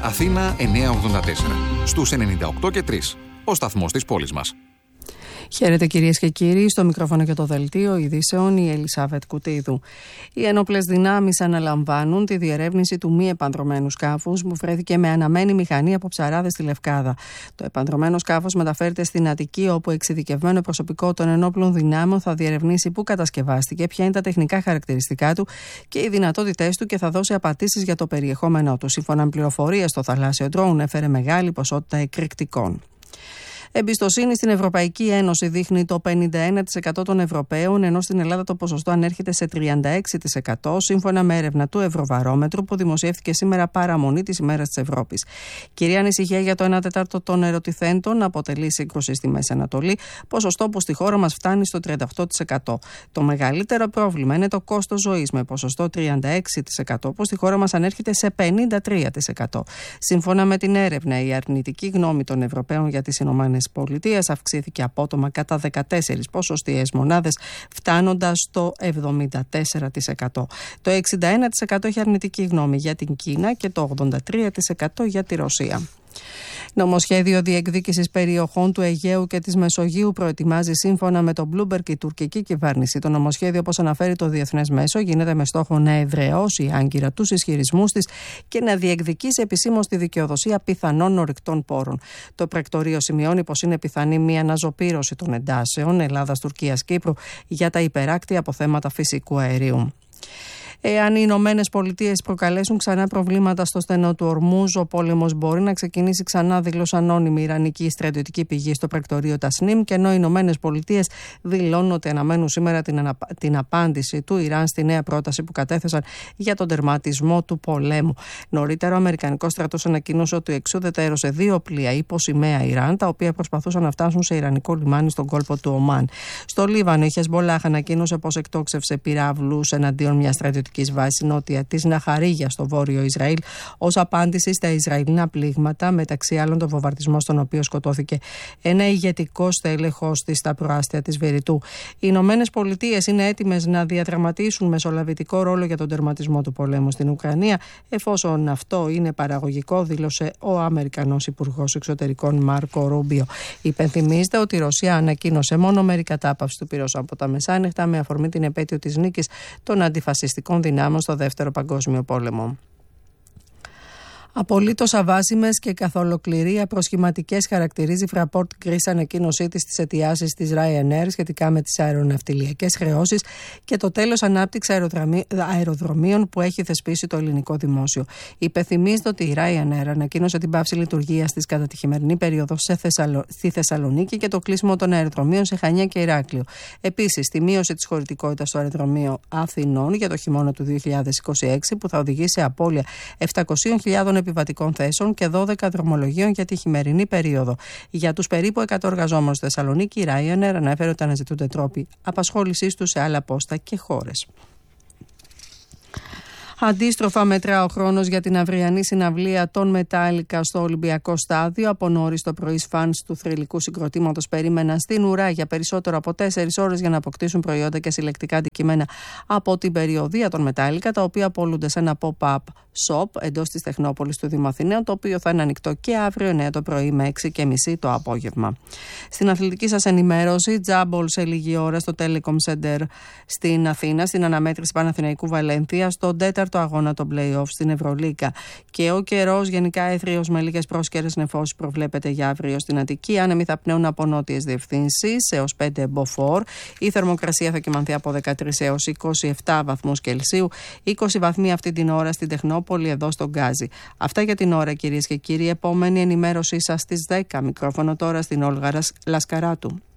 Αθήνα 984. Στους 98 και 3. Ο σταθμός της πόλης μας. Χαίρετε κυρίες και κύριοι, στο μικρόφωνο και το δελτίο ειδήσεων η Ελισάβετ Κουτίδου. Οι ένοπλες δυνάμεις αναλαμβάνουν τη διερεύνηση του μη επανδρωμένου σκάφους που βρέθηκε με αναμένη μηχανή από ψαράδες στη Λευκάδα. Το επανδρωμένο σκάφος μεταφέρεται στην Αττική, όπου εξειδικευμένο προσωπικό των ενόπλων δυνάμεων θα διερευνήσει πού κατασκευάστηκε, ποια είναι τα τεχνικά χαρακτηριστικά του και οι δυνατότητές του και θα δώσει απαντήσεις για το περιεχόμενό του. Σύμφωνα με πληροφορίες, το θαλάσσιο ντρόουν έφερε μεγάλη ποσότητα εκρηκτικών. Εμπιστοσύνη στην Ευρωπαϊκή Ένωση δείχνει το 51% των Ευρωπαίων, ενώ στην Ελλάδα το ποσοστό ανέρχεται σε 36%, σύμφωνα με έρευνα του Ευρωβαρόμετρου που δημοσιεύτηκε σήμερα παραμονή της ημέρας της Ευρώπης. Κυρία ανησυχία για το 1/4 των ερωτηθέντων αποτελεί σύγκρουση στη Μέση Ανατολή, ποσοστό που στη χώρα μας φτάνει στο 38%. Το μεγαλύτερο πρόβλημα είναι το κόστος ζωής, με ποσοστό 36%, που στη χώρα μας ανέρχεται σε 53%. Σύμφωνα με την έρευνα, η αρνητική γνώμη των Ευρωπαίων για τις ΗΠΑ αυξήθηκε απότομα κατά 14 ποσοστιαίες μονάδες, φτάνοντας στο 74%. Το 61% έχει αρνητική γνώμη για την Κίνα και το 83% για τη Ρωσία. Νομοσχέδιο διεκδίκησης περιοχών του Αιγαίου και της Μεσογείου προετοιμάζει σύμφωνα με τον Bloomberg η τουρκική κυβέρνηση. Το νομοσχέδιο, όπως αναφέρει το Διεθνές Μέσο, γίνεται με στόχο να εδραιώσει άγκυρα τους ισχυρισμούς της και να διεκδικήσει επισήμως τη δικαιοδοσία πιθανών ορυκτών πόρων. Το πρακτορείο σημειώνει πως είναι πιθανή μια αναζωπήρωση των εντάσεων Ελλάδας-Τουρκίας-Κύπρου για τα υπεράκτια αποθέματα φυσικού αερίου. Εάν οι Ηνωμένες Πολιτείες προκαλέσουν ξανά προβλήματα στο στενό του Ορμούζ, ο πόλεμος μπορεί να ξεκινήσει ξανά, δήλωσε ανώνυμη ιρανική στρατιωτική πηγή στο πρακτορείο Τασνίμ, και ενώ οι Ηνωμένες Πολιτείες δηλώνουν ότι αναμένουν σήμερα την απάντηση του Ιράν στη νέα πρόταση που κατέθεσαν για τον τερματισμό του πολέμου. Νωρίτερα, ο Αμερικανικός στρατός ανακοίνωσε ότι εξουδετερώσε 2 πλοία υπό σημαία Ιράν, τα οποία προσπαθούσαν να φτάσουν σε ιρανικό λιμάνι στον κόλπο του Ομάν. Στο Λίβανο, η Χεσμπολάχ ανακοίνωσε πως εκτόξευσε πυράβλους εναντίον μια στρατιωτική βάση νότια της Ναχαρίγια στο βόρειο Ισραήλ, ως απάντηση στα Ισραηλινά πλήγματα, μεταξύ άλλων το βομβαρδισμό στον οποίο σκοτώθηκε ένα ηγετικό στέλεχος της στα προάστια της Βηρητού. Οι Ηνωμένες Πολιτείες είναι έτοιμες να διαδραματίσουν μεσολαβητικό ρόλο για τον τερματισμό του πολέμου στην Ουκρανία, εφόσον αυτό είναι παραγωγικό, δήλωσε ο Αμερικανός Υπουργός Εξωτερικών Μάρκο Ρούμπιο. Υπενθυμίζεται ότι η Ρωσία ανακοίνωσε μονομερή κατάπαυση του πυρός από τα μεσάνυχτα με αφορμή την επέτειο της νίκης των αντιφασιστικών δυνάμων στο Δεύτερο Παγκόσμιο Πόλεμο. Απολύτως αβάσιμες και καθ' ολοκληρία προσχηματικές χαρακτηρίζει η Fraport Greece ανακοίνωσή της στις αιτιάσεις της Ryanair σχετικά με τις αεροναυτιλιακές χρεώσεις και το τέλος ανάπτυξης αεροδρομίων που έχει θεσπίσει το ελληνικό δημόσιο. Υπενθυμίζεται ότι η Ryanair ανακοίνωσε την πάυση λειτουργίας της κατά τη χειμερινή περίοδο στη Θεσσαλονίκη και το κλείσιμο των αεροδρομίων σε Χανιά και Ηράκλειο. Επίσης, τη μείωση της χωρητικότητας στο αεροδρομίο Αθηνών για το χειμώνα του 2026, που θα οδηγήσει σε απώλεια 700.000 επιβατικών θέσεων και 12 δρομολογίων για τη χειμερινή περίοδο. Για τους περίπου 100 εργαζόμενους στη Θεσσαλονίκη, η Ryanair αναφέρει ότι αναζητούνται τρόποι απασχόλησής τους σε άλλα πόστα και χώρες. Αντίστροφα, μετρά ο χρόνος για την αυριανή συναυλία των Μετάλλικα στο Ολυμπιακό Στάδιο. Από νωρίς το πρωί, φανς του θρυλικού συγκροτήματος περίμεναν στην ουρά για περισσότερο από 4 ώρες για να αποκτήσουν προϊόντα και συλλεκτικά αντικείμενα από την περιοδεία των Μετάλλικα, τα οποία απολούνται σε ένα pop-up shop εντός της Τεχνόπολης του Δήμου Αθηναίων, το οποίο θα είναι ανοιχτό και αύριο 9 το πρωί με 6:30 το απόγευμα. Στην αθλητική σας ενημέρωση, τζάμπολ σε λίγη ώρα στο Telecom Center στην Αθήνα, στην αναμέτρηση Παναθηναϊκού Βαλένθια, στον 4ο αγώνα των play-off στην Ευρωλίγκα. Και ο καιρός γενικά έθριος με λίγες πρόσκαιρες νεφώσεις προβλέπεται για αύριο στην Αττική. Άνεμοι θα πνέουν από νότιες διευθύνσεις έως 5 μποφόρ. Η θερμοκρασία θα κυμανθεί από 13 έως 27 βαθμούς Κελσίου. 20 βαθμοί αυτή την ώρα στην Τεχνόπολη, εδώ στον Γκάζι. Αυτά για την ώρα, κυρίες και κύριοι. Επόμενη ενημέρωσή σας στις 10. Μικρόφωνο τώρα στην Όλγα Λασκαράτου.